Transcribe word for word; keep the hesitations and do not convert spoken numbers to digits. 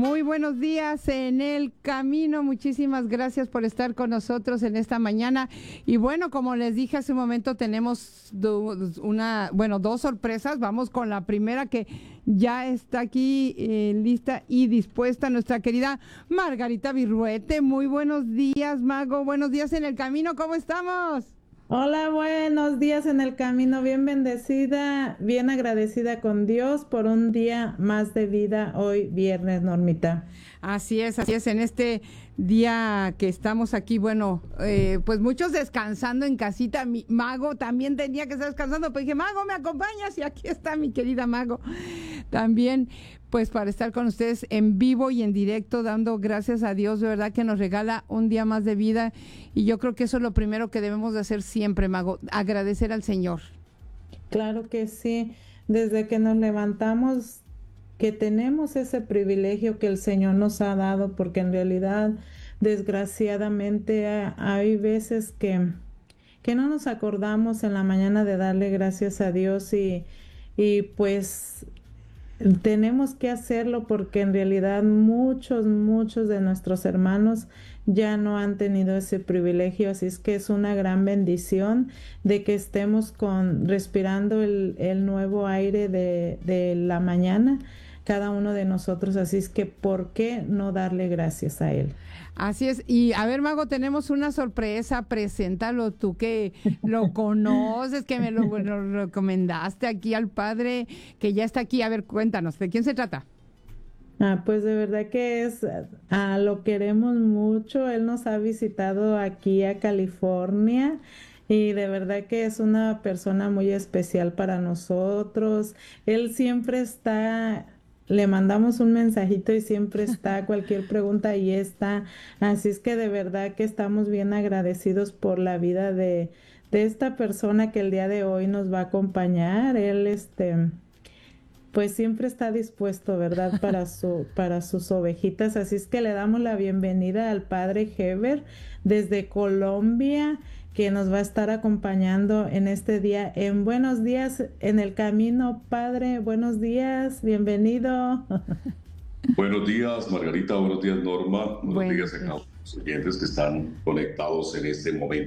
Muy buenos días en el camino. Muchísimas gracias por estar con nosotros en esta mañana. Y bueno, como les dije hace un momento, tenemos do, una, bueno, dos sorpresas. Vamos con la primera, que ya está aquí eh, lista y dispuesta, nuestra querida Margarita Virruete. Muy buenos días, Mago. Buenos días en el camino. ¿Cómo estamos? Hola, buenos días en el camino, bien bendecida, bien agradecida con Dios por un día más de vida hoy viernes, Normita. Así es, así es, en este día que estamos aquí, bueno, eh, pues muchos descansando en casita. Mi Mago también tenía que estar descansando, pero dije, Mago, ¿me acompañas? Y aquí está mi querida Mago también, pues para estar con ustedes en vivo y en directo, dando gracias a Dios, de verdad que nos regala un día más de vida, y yo creo que eso es lo primero que debemos de hacer siempre, Mago, agradecer al Señor. Claro que sí, desde que nos levantamos, que tenemos ese privilegio que el Señor nos ha dado, porque en realidad, desgraciadamente, hay veces que, que no nos acordamos en la mañana de darle gracias a Dios y, y pues tenemos que hacerlo, porque en realidad muchos, muchos de nuestros hermanos ya no han tenido ese privilegio, así es que es una gran bendición de que estemos con respirando el, el nuevo aire de, de la mañana, cada uno de nosotros, así es que ¿por qué no darle gracias a Él? Así es, y a ver, Mago, tenemos una sorpresa, preséntalo tú, que lo conoces, que me lo, lo recomendaste aquí al padre, que ya está aquí. A ver, cuéntanos, ¿de quién se trata? Ah, pues de verdad que es, ah, lo queremos mucho. Él nos ha visitado aquí a California y de verdad que es una persona muy especial para nosotros. Él siempre está, le mandamos un mensajito y siempre está, cualquier pregunta ahí está. Así es que de verdad que estamos bien agradecidos por la vida de, de esta persona que el día de hoy nos va a acompañar. Él, este pues siempre está dispuesto, ¿verdad? Para su, para sus ovejitas. Así es que le damos la bienvenida al padre Heber desde Colombia, que nos va a estar acompañando en este día en Buenos Días en el Camino. Padre, buenos días, bienvenido. Buenos días, Margarita, buenos días, Norma, buenos Bueno, días a cada uno de los oyentes que están conectados en este momento.